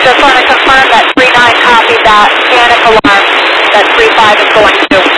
Just want to confirm that 39 copied that panic alarm that 35 is going to.